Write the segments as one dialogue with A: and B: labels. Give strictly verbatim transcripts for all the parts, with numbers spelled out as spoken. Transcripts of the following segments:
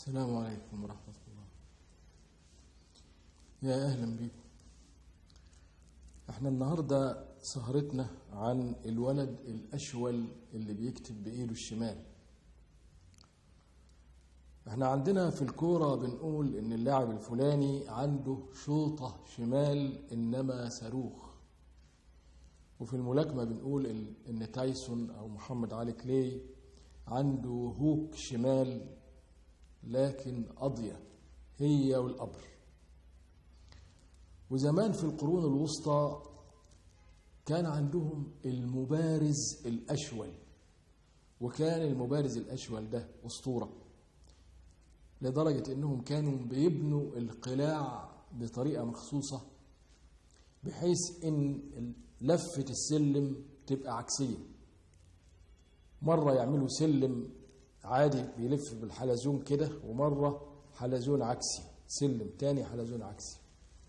A: السلام عليكم ورحمة الله. يا أهلا بكم. احنا النهاردة سهرتنا عن الولد الأشول اللي بيكتب بإيده الشمال. احنا عندنا في الكورة بنقول ان اللاعب الفلاني عنده شوطة شمال انما صاروخ، وفي الملاكمة بنقول ان تايسون او محمد علي كلاي عنده هوك شمال لكن قضية هي والقبر. وزمان في القرون الوسطى كان عندهم المبارز الأشول، وكان المبارز الأشول ده أسطورة لدرجة أنهم كانوا بيبنوا القلاع بطريقة مخصوصة بحيث أن لفة السلم تبقى عكسية. مرة يعملوا سلم عادي بيلف بالحلزون كده، ومرة حلزون عكسي، سلم تاني حلزون عكسي.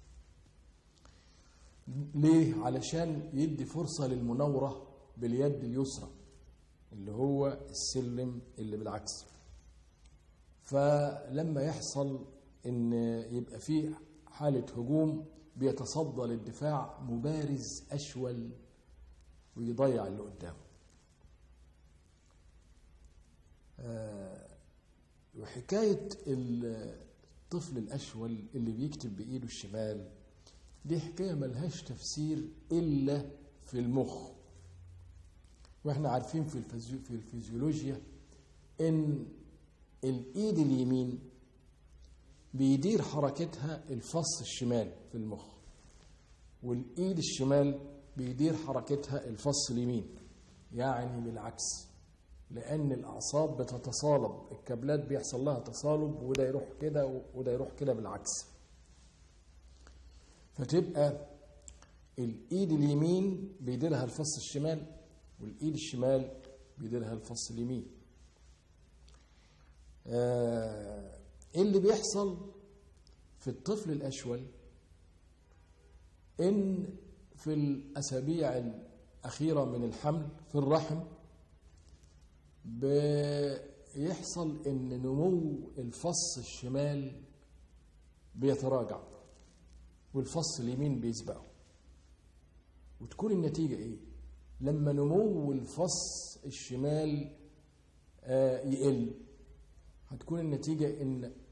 A: ليه؟ علشان يدي فرصة للمناورة باليد اليسرى اللي هو السلم اللي بالعكس. فلما يحصل ان يبقى فيه حالة هجوم بيتصدى للدفاع مبارز أشول ويضيع اللي قدامه. آه وحكاية الطفل الأشول اللي بيكتب بإيده الشمال دي حكاية ملهاش تفسير إلا في المخ. وإحنا عارفين في, في الفيزيولوجيا إن الإيد اليمين بيدير حركتها الفص الشمال في المخ، والإيد الشمال بيدير حركتها الفص اليمين، يعني بالعكس، لأن الأعصاب بتتصالب، الكابلات بيحصل لها تصالب، وده يروح كده وده يروح كده بالعكس. فتبقى الإيد اليمين بيديرها الفص الشمال، والإيد الشمال بيديرها الفص اليمين. آه اللي بيحصل في الطفل الأشول إن في الأسابيع الأخيرة من الحمل في الرحم بيحصل إن نمو الفص الشمال بيتراجع والفص اليمين بيسبقه. وتكون النتيجة إيه؟ لما نمو الفص الشمال آه يقل، هتكون النتيجة إن